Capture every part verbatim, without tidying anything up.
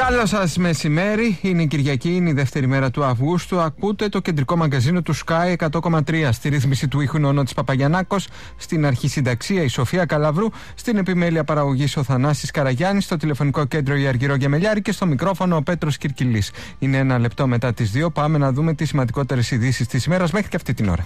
Καλό σας μεσημέρι, είναι η Κυριακή, είναι η δεύτερη μέρα του Αυγούστου. Ακούτε το κεντρικό μαγκαζίνο του Sky εκατό κόμμα τρία. Στη ρύθμιση του ήχου είναι ο Νότης Παπαγιαννάκος, στην αρχισυνταξία η Σοφία Καλαβρού, στην επιμέλεια παραγωγής ο Θανάσης Καραγιάννης, στο τηλεφωνικό κέντρο η Αργυρό Γεμελιάρη και στο μικρόφωνο ο Πέτρος Κυρκυλής. Είναι ένα λεπτό μετά τις δύο. Πάμε να δούμε τις σημαντικότερες ειδήσεις της ημέρας μέχρι και αυτή την ώρα.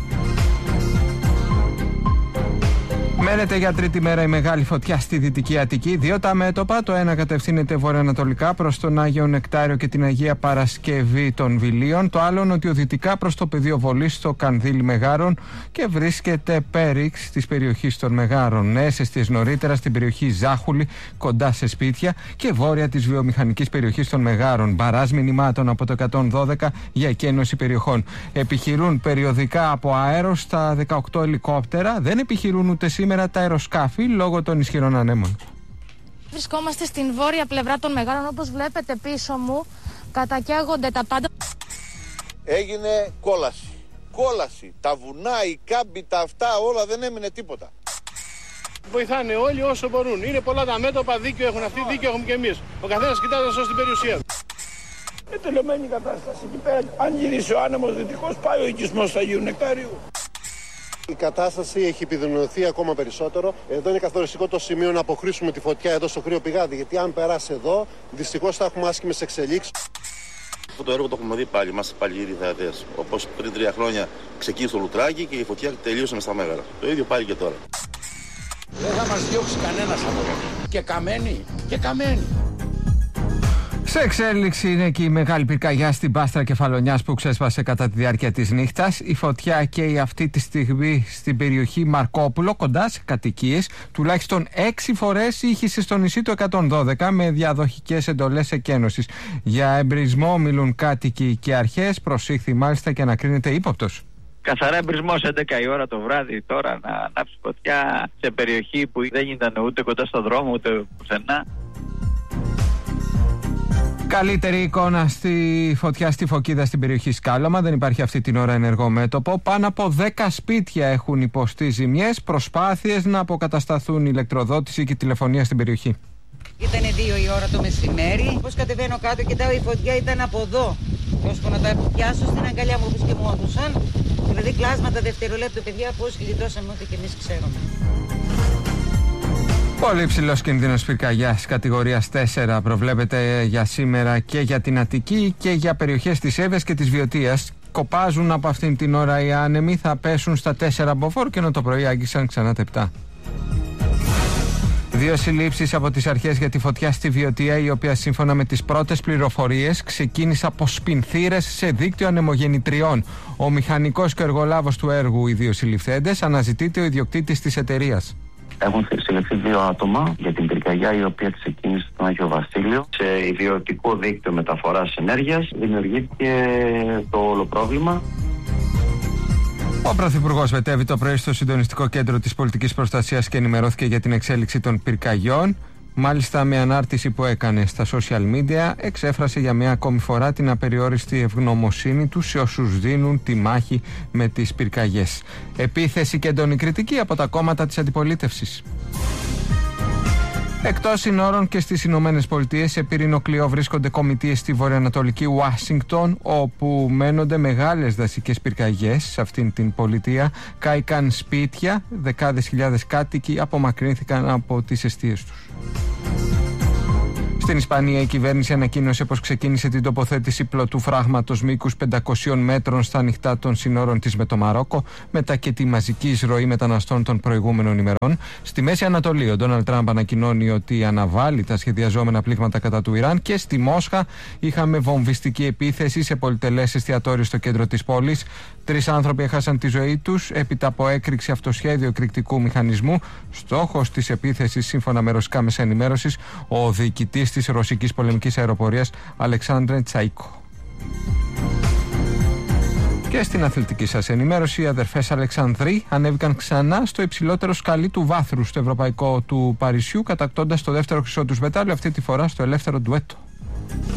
Μένεται για τρίτη μέρα η μεγάλη φωτιά στη Δυτική Αττική. Δύο τα μέτωπα. Το ένα κατευθύνεται βορειοανατολικά προς τον Άγιο Νεκτάριο και την Αγία Παρασκευή των Βιλίων. Το άλλο νοτιοδυτικά προς το πεδίο βολής στο Κανδύλι Μεγάρων και βρίσκεται πέριξ της περιοχής των Μεγάρων. Νέες εστίες νωρίτερα στην περιοχή Ζάχουλη, κοντά σε σπίτια, και βόρεια της βιομηχανικής περιοχής των Μεγάρων. Μπαράζ μηνυμάτων από το εκατόν δώδεκα για εκένωση περιοχών. Επιχειρούν περιοδικά από αέρο στα δεκαοκτώ ελικόπτερα. Δεν επιχειρούν ούτε σήμερα τα αεροσκάφη λόγω των ισχυρών ανέμων. Βρισκόμαστε στην βόρεια πλευρά των Μεγάρων. Όπως βλέπετε πίσω μου, κατακαίγονται τα πάντα. Έγινε κόλαση. Κόλαση. Τα βουνά, οι κάμποι, τα αυτά, όλα, δεν έμεινε τίποτα. Βοηθάνε όλοι όσο μπορούν. Είναι πολλά τα μέτωπα, δίκιο έχουν αυτοί, δίκιο έχουμε και εμείς. Ο καθένας κοιτάζει να σώσει την περιουσία του. Είναι τελειωμένη η κατάσταση. Εκεί πέρα, αν γυρίσει ο άνεμος δυτικός, πάει ο οικισμός του Αγίου Νεκτάριου. Η κατάσταση έχει επιδεινωθεί ακόμα περισσότερο. Εδώ είναι καθοριστικό το σημείο να αποχρήσουμε τη φωτιά εδώ στο κρύο πηγάδι. Γιατί αν περάσει εδώ, δυστυχώς θα έχουμε άσχημες εξελίξεις. Αυτό το έργο το έχουμε δει πάλι, είμαστε πάλι ήδη θεατές. Όπως πριν τρία χρόνια ξεκίνησε το Λουτράκι και η φωτιά τελείωσε μες στα Μέγαρα. Το ίδιο πάλι και τώρα. Δεν θα μας διώξει κανένας από εδώ. Και καμένη, και καμένη. Σε εξέλιξη είναι και η μεγάλη πυρκαγιά στην Πάστρα Κεφαλονιάς που ξέσπασε κατά τη διάρκεια της νύχτας. Η φωτιά καίει αυτή τη στιγμή στην περιοχή Μαρκόπουλο, κοντά σε κατοικίες. Τουλάχιστον έξι φορές ήχησε στο νησί του εκατόν δώδεκα με διαδοχικές εντολές εκένωσης. Για εμπρισμό μιλούν κάτοικοι και αρχές. Προσήχθη μάλιστα και ανακρίνεται ύποπτος. Καθαρά εμπρισμός έντεκα η ώρα το βράδυ τώρα να ανάψει φωτιά σε περιοχή που δεν ήταν ούτε κοντά στο δρόμο ούτε πουθενά. Καλύτερη εικόνα στη φωτιά στη Φωκίδα στην περιοχή Σκάλωμα. Δεν υπάρχει αυτή την ώρα ενεργό μέτωπο. Πάνω από δέκα σπίτια έχουν υποστεί ζημιές. Προσπάθειες να αποκατασταθούν η ηλεκτροδότηση και η τηλεφωνία στην περιοχή. Ήταν δύο η ώρα το μεσημέρι. Πώς κατεβαίνω κάτω, κοιτάω, η φωτιά ήταν από εδώ. Και ώσπου να τα πιάσω στην αγκαλιά μου, όπως και μου έδωσαν. Δηλαδή κλάσματα δευτερολέπτου, παιδιά, πώς γλιτώσαμε ό,τι και εμείς ξέρουμε. Πολύ υψηλός κίνδυνος πυρκαγιάς κατηγορίας τέσσερα προβλέπεται για σήμερα και για την Αττική και για περιοχές της Εύβοιας και της Βιωτίας. Κοπάζουν από αυτήν την ώρα οι άνεμοι, θα πέσουν στα τέσσερα μποφόρ και ενώ το πρωί άγγισαν ξανά τα επτά. Δύο συλλήψεις από τις αρχές για τη φωτιά στη Βιωτία, η οποία σύμφωνα με τις πρώτες πληροφορίες ξεκίνησε από σπινθήρες σε δίκτυο ανεμογεννητριών. Ο μηχανικός και ο εργολάβος του έργου, οι δύο συλληφθέντες, αναζητείται ο ιδιοκτήτης της εταιρείας. Έχουν συλληφθεί δύο άτομα για την πυρκαγιά η οποία ξεκίνησε στον Άγιο Βασίλειο. Σε ιδιωτικό δίκτυο μεταφοράς ενέργειας δημιουργήθηκε το όλο πρόβλημα. Ο Πρωθυπουργός μετέβη το πρωί στο συντονιστικό κέντρο της πολιτικής προστασίας και ενημερώθηκε για την εξέλιξη των πυρκαγιών. Μάλιστα, με ανάρτηση που έκανε στα social media, εξέφρασε για μια ακόμη φορά την απεριόριστη ευγνωμοσύνη του σε όσους δίνουν τη μάχη με τις πυρκαγιές. Επίθεση και έντονη κριτική από τα κόμματα της αντιπολίτευσης. Εκτός συνόρων και στις Ηνωμένες Πολιτείες, σε πυρηνό κλειό βρίσκονται κομιτείες στη βορειοανατολική Ουάσιγκτον, όπου μένονται μεγάλες δασικές πυρκαγιές. Σε αυτήν την πολιτεία κάηκαν σπίτια, δεκάδες χιλιάδες κάτοικοι απομακρύνθηκαν από τις εστίες τους. Στην Ισπανία η κυβέρνηση ανακοίνωσε πως ξεκίνησε την τοποθέτηση πλωτού φράγματος μήκους πεντακόσιων μέτρων στα ανοιχτά των συνόρων της με το Μαρόκο, μετά και τη μαζική εισρωή μεταναστών των προηγούμενων ημερών. Στη Μέση Ανατολή ο Ντόναλντ Τραμπ ανακοινώνει ότι αναβάλει τα σχεδιαζόμενα πλήγματα κατά του Ιράν και στη Μόσχα είχαμε βομβιστική επίθεση σε πολυτελές εστιατόριο στο κέντρο της πόλης. Τρεις άνθρωποι έχασαν τη ζωή τους έπειτα από έκρηξη αυτοσχέδιο εκρηκτικού μηχανισμού. Στόχος της επίθεσης, σύμφωνα με ρωσικά μέσα ενημέρωσης, ο διοικητής της ρωσικής πολεμικής αεροπορίας Αλεξάνδρε Τσαϊκό. Και στην αθλητική σας ενημέρωση, οι αδερφές Αλεξανδροί ανέβηκαν ξανά στο υψηλότερο σκαλί του βάθρου στο Ευρωπαϊκό του Παρισιού, κατακτώντας το δεύτερο χρυσό τους μετάλλιο, αυτή τη φορά στο ελεύθερο ντουέτο.